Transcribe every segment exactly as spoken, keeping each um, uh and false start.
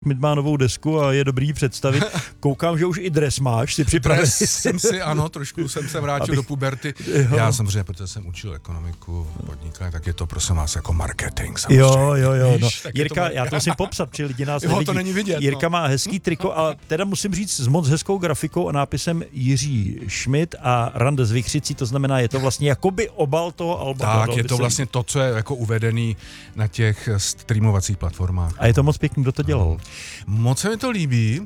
Schmidt má novou desku a je dobrý představit. Koukám, že už i dres máš, si připravený. Dres jsem si, ano, trošku jsem se vrátil Abych... do puberty. Jo. Já samozřejmě, protože jsem učil ekonomiku, podnikání, tak je to prosím vás jako marketing samozřejmě. Jo, jo, jo. No. Víš, Jirka, to... já to musím popsat, protože lidi nás jo, nevidí. to není vidět. Jirka no. má hezký triko a teda musím říct s moc hezkou grafikou a nápisem Jiří Schmidt a Rande z Vichřicí, to znamená, je to vlastně jakoby obal toho alba. Tak, je to vlastně to, co je jako uvedený na těch streamovacích platformách. A je to moc pěkný, kdo to dělal? Moc se mi to líbí.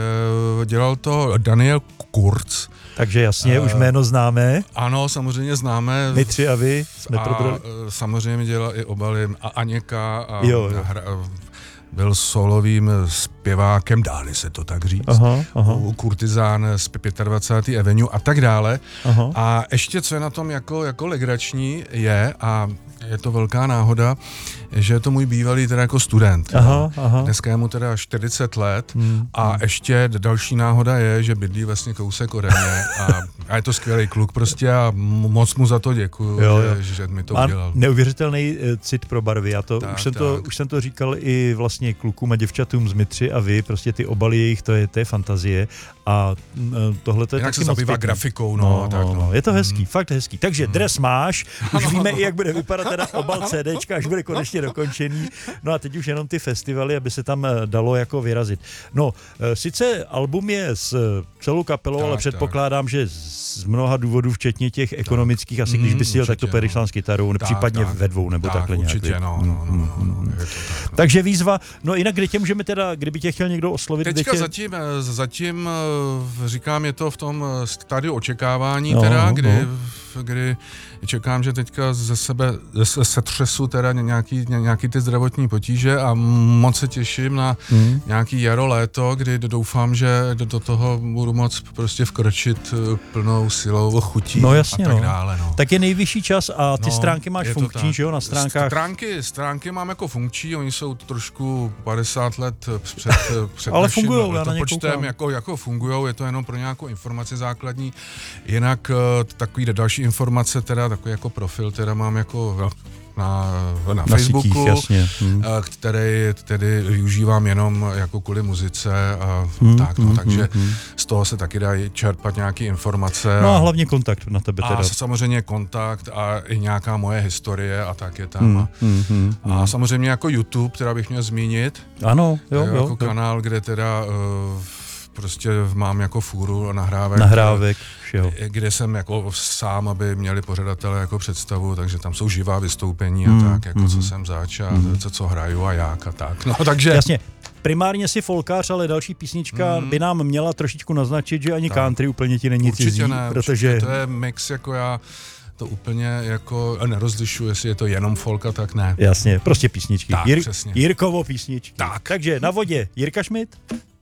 Dělal to Daniel Kurz. Takže jasně, uh, už jméno známe. Ano, samozřejmě známe. My tři a vy jsme a pro... samozřejmě dělal i obaly a Aněka a jo, jo. Hra, byl solovým zpěvákem, dáli se to tak říct, aha, aha. u Kurtizán z dvacáté páté Avenue a tak dále. Aha. A ještě, co je na tom jako, jako legrační je, a je to velká náhoda, že je to můj bývalý teda jako student. Aha, aha. Dneska je mu teda čtyřicet let hmm, a hmm. ještě další náhoda je, že bydlí vlastně kousek ode mě a, a je to skvělý kluk prostě a moc mu za to děkuju, jo, jo. Že, že mi to udělal. Neuvěřitelný cit pro barvy, já to, tak, už, jsem to, už jsem to říkal i vlastně klukům a děvčatům z Mitři a vy, prostě ty obaly jejich, to je, to je fantazie a tohle to je jinak taky se moc zabývá pěkný. grafikou, no, no, tak, no. no. Je to hezký, hmm. fakt hezký. Takže hmm. dres máš, už ano, víme no. i, jak bude vypadat teda obal CDčka, až bude konečně dokončený. No a teď už jenom ty festivaly, aby se tam dalo jako vyrazit. No, sice album je s celou kapelou, tak, ale předpokládám, tak. že z mnoha důvodů, včetně těch ekonomických, asi když by si jel, tak to pojedeš s kytarou, tak, případně tak, ve dvou, nebo tak, takhle nějak. Určitě, no, no, no, no, no, je to tak, no. Takže výzva, no jinak kde tě můžeme teda, kdyby tě chtěl někdo oslovit? Teďka tě... zatím, zatím, říkám, je to v tom stádiu očekávání, no, teda, kdy, no. kdy čekám, že teďka ze sebe se, se třesu teda nějaký, nějaký ty zdravotní potíže a moc se těším na hmm. nějaký jaro, léto, kdy doufám, že do, do toho budu moc prostě vkročit plnou silou, chutí no, jasně, a tak no. dále. No. Tak je nejvyšší čas a ty no, stránky máš funkční, že jo, na stránkách? Stránky, stránky mám jako funkční, oni jsou trošku padesát let před, před ale naším fungujou, letopočtem, jako, jako fungujou, je to jenom pro nějakou informaci základní. Jinak takový další informace, teda takový jako profil, teda mám jako na, na, na Facebooku, sítích, jasně. Hmm. který tedy využívám jenom jako kvůli muzice a hmm, tak, no, hmm, takže hmm. z toho se taky dají čerpat nějaké informace. No a hlavně kontakt na tebe teda. A samozřejmě kontakt a i nějaká moje historie a tak je tam. Hmm, a, hmm, hmm, a samozřejmě jako YouTube, která bych měl zmínit. Ano, jo, jako jo. Jako kanál, kde teda uh, prostě mám jako fůru nahrávek. Nahrávek, všeho. Kde jsem jako sám, aby měli pořadatelé jako představu, takže tam jsou živá vystoupení a mm, tak, jako mm, co jsem zač a mm. co, co hraju a jak a tak. No, takže... Jasně. Primárně si folkář, ale další písnička mm. by nám měla trošičku naznačit, že ani tak. Country úplně ti není cizí. Určitě ne, protože... určitě to je mix, jako já to úplně jako nerozlišuji, jestli je to jenom folka, tak ne. Jasně, prostě písničky. Tak, Jir- přesně. Jirkovo písničky. Tak. Takže na vodě Jirka Schmidt.